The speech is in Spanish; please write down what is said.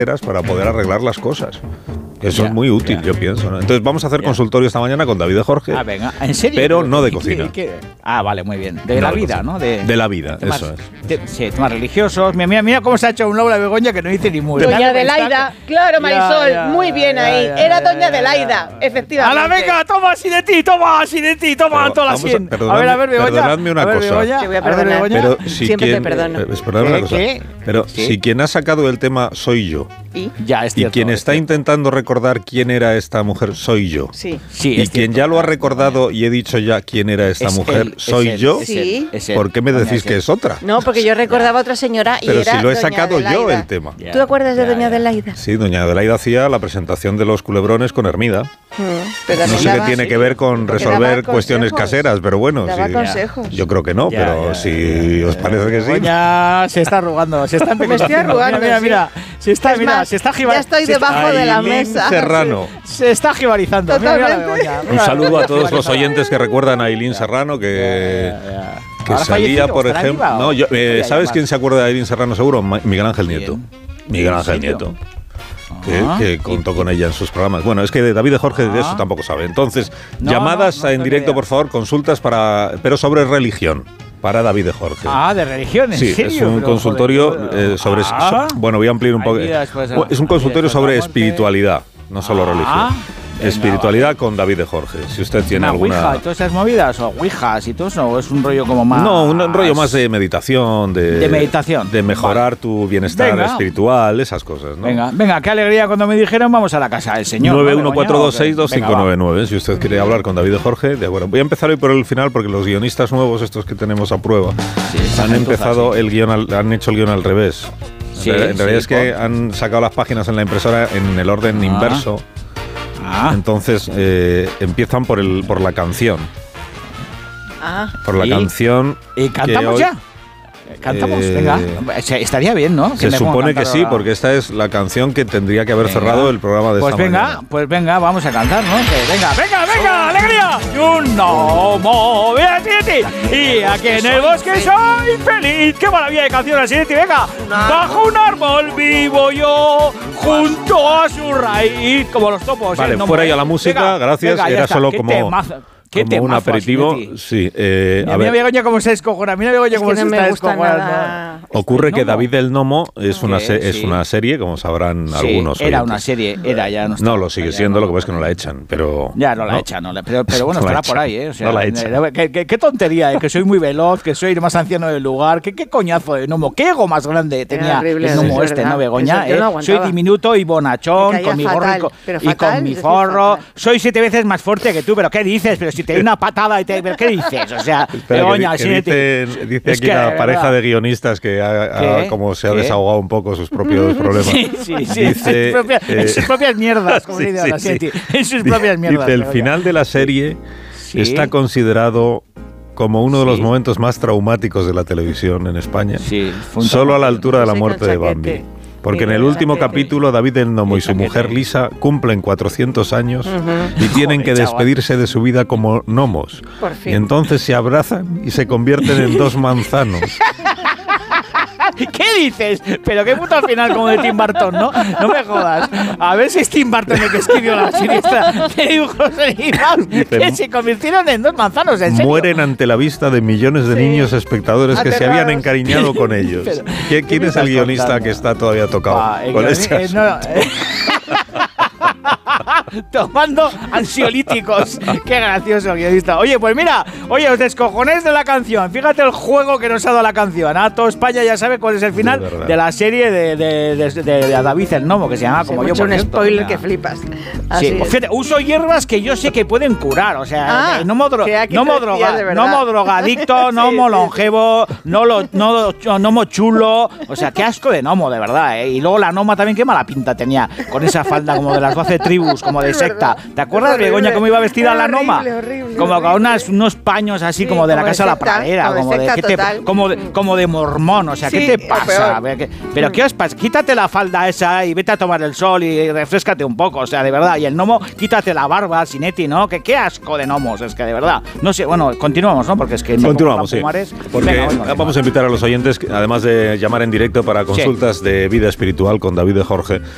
para poder arreglar las cosas. Eso Ya, es muy útil, ya. yo pienso, ¿no? Entonces vamos a hacer Ya. consultorio esta mañana con David de Jorge. Ah, venga, ¿en serio? Pero no de cocina. Vale, muy bien. De No la de vida, cocina. ¿no? De la vida, temas, eso sí, temas religiosos. Mira cómo se ha hecho un lobo la Begoña que no dice ni muy. Doña Adelaida, claro, Marisol, muy bien ahí. Era Doña Adelaida, efectivamente. ¡A la venga! ¡Toma así de ti! Pero toda la vamos a- 100! perdonadme- Begoña. perdonadme una A ver, cosa. Begoña, Te voy a a ver, perdonar. Begoña. Pero si Siempre quien, te perdono. perdóname una ¿Qué? cosa. ¿Qué? Pero ¿Sí? si quien ha sacado el tema soy yo, Ya, es y cierto, quien es está cierto. intentando recordar quién era esta mujer soy yo, Sí. Sí, y es quien cierto. ya lo ha recordado y he dicho ya quién era esta Es mujer él, es soy él, yo, es Sí. él, es él. ¿por qué me Doña decís que es otra? No, porque yo recordaba a otra señora y Pero era si lo he Doña sacado yo Adelaida. el tema. Ya, ¿Tú te acuerdas de ya, Doña ya. Adelaida? Sí, doña Adelaida hacía la presentación de los culebrones con Hermida. Pero No sé daba- qué tiene que ver con porque resolver daba cuestiones consejos. caseras, pero bueno, Daba sí. consejos. Yo creo que no, Ya, pero ya, si ya, os ya. parece que sí. Begoña se está arrugando, se está Me estoy empequeñeciendo. arrugando, Mira, sí. se está, Es mira, más, se está ya estoy debajo de la Ailín mesa. Serrano. Se está jibarizando. Mira, la Totalmente. Begoña, Un mira, saludo a Begoña todos los jibarizada. oyentes que recuerdan a Ailín Serrano, que ¿Ahora salía, fallecido? por ¿Estará ejemplo... viva o- No, Podría ¿sabes llamar. quién se acuerda de Ailín Serrano seguro? Miguel Ángel ¿Quién? Nieto. Miguel ¿En Ángel serio? Nieto. Ah. Que contó con ella en sus programas. Bueno, es que de David de Jorge de eso tampoco sabe. Entonces, No, llamadas no en tengo directo, idea. por favor, consultas pero sobre religión, para David de Jorge. Ah, de religión, ¿en Sí, serio? es un Pero, consultorio joder, sobre... Ah. Bueno, voy a ampliar un Hay poco. vida después de- Es un hay consultorio vida después de sobre la muerte. espiritualidad, no solo religión. Venga, Espiritualidad con David de Jorge. Si usted tiene ¿Una alguna... ouija y todas esas movidas? ¿O ouijas y todo eso? ¿O es un rollo como más...? No, un rollo más de meditación, De meditación. de mejorar tu bienestar Venga. espiritual, esas cosas, ¿no? Venga, qué alegría cuando me dijeron vamos a la casa del señor. 914262599. Si usted quiere hablar con David de Jorge, de acuerdo. Voy a empezar hoy por el final porque los guionistas nuevos, estos que tenemos a prueba, han empezado el guión, han hecho el guión al revés. Sí, en realidad sí, es que han sacado las páginas en la impresora en el orden inverso. Entonces empiezan por la canción. Por la ¿Y? canción. ¿Y cantamos que hoy- ya? ¿Cantamos? Venga. Estaría bien, ¿no? Se me ponga a supone que cantar sí, ahora. porque esta es la canción que tendría que haber Venga. cerrado el programa de Pues esta venga, mañana. pues venga, vamos a cantar, ¿no? Que venga, alegría. Y un gnomo, y aquí en el bosque soy feliz. Qué maravilla de canción así, venga. Bajo un árbol vivo yo, junto a su raíz, como los topos. Vale, el gnomo, fuera ya la música, gracias, ya era está. solo Qué como- temazo, qué Como un temazo, aperitivo, Asinetti. sí. Mira, A mira ver, Begoña cómo se descojona, mira Begoña Es cómo que se no está me gusta descojonando. nada. ocurre que Gnomo. David el Gnomo es una, Que es sí. una serie, como sabrán Sí, algunos era oyentes. una serie, ya no está. No, lo sigue Ya siendo, no. lo que pasa es que no la echan, pero... Ya no la echan, pero bueno, No la estará echan, por ahí, ¿eh? O sea, no la echan. Qué tontería, que soy muy veloz, que soy el más anciano del lugar, qué coñazo de gnomo, qué ego más grande tenía horrible, el gnomo es este, verdad. ¿no, Begoña? Eso yo no Soy aguantaba. diminuto y bonachón, Me caía con mi gorro fatal, pero y con fatal, mi es decir, forro. fatal. Soy 7 veces más fuerte que tú, pero ¿qué dices? Pero si te doy una patada y te... ¿Pero qué dices? O sea, Espera, Begoña, que sí, dice es aquí que, la de pareja verdad. de guionistas que ¿Qué? como se ha ¿Qué? desahogado un poco sus propios problemas. Sí, Dice, en sus propias mierdas, como sí, dice sí, la sí. Sieti, en sus propias mierdas. Dice, el Begoña. final de la serie Sí. está considerado como uno de los Sí. momentos más traumáticos de la televisión en España. Sí, fue un Solo a la traumático. altura de la Sí, muerte con de chaquete. Bambi. Porque Sí, en el con último chaquete. capítulo David el Gnomo y Y su chaquete. mujer Lisa cumplen 400 años y tienen Joder, que chaval. despedirse de su vida como gnomos. Por fin. Y entonces se abrazan y se convierten en dos manzanos. ¿Qué dices? Pero qué puto final como de Tim Burton, ¿no? No me jodas. A ver si es Tim Burton el que escribió la siniestra de dibujos animados que se convirtieron en dos manzanos, ¿en serio? Mueren ante la vista de millones de Sí. niños espectadores que se habían Aterrados. encariñado con ellos. Pero, ¿Quién ¿qué me es el estás guionista contando? que está todavía tocado El con guioni- este asunto? no, tomando ansiolíticos. Qué gracioso guionista. Oye, pues mira, os descojonéis de la canción. Fíjate el juego que nos ha dado la canción. Todo España ya sabe cuál es el final De verdad. de la serie de David el Gnomo, que se llama Se como me yo. ha hecho por un cierto. spoiler O sea, que flipas. Sí, Así pues es. fíjate, uso hierbas que yo sé que pueden curar, o sea, Ah, gnomo que aquí te decías de verdad. gnomo drogadicto, Sí, gnomo sí, longevo, gnomo chulo, o sea, qué asco de gnomo, de verdad, ¿eh? Y luego la gnoma también, qué mala pinta tenía, con esa falda como de las 12 tribus, como de Es secta. verdad. ¿Te acuerdas, Horrible. Begoña, cómo iba vestida la gnoma? Horrible, Como con horrible. unos paños así Sí, como de la como de casa de la secta, pradera, como de como de, secta ¿qué te- total. como de mormón, o sea, Sí, ¿qué te o pasa? peor. Pero ¿qué os pasa? Quítate la falda esa y vete a tomar el sol y refrescate un poco, o sea, de verdad. Y el gnomo, quítate la barba, Sinetti, ¿no? Que qué asco de gnomos, es que de verdad. No sé, bueno, continuamos, ¿no? Porque es que me Continuamos, sí. pongo tan pumares. Porque Venga, vamos a invitar a los oyentes, además de llamar en directo para consultas de vida espiritual con David de Jorge,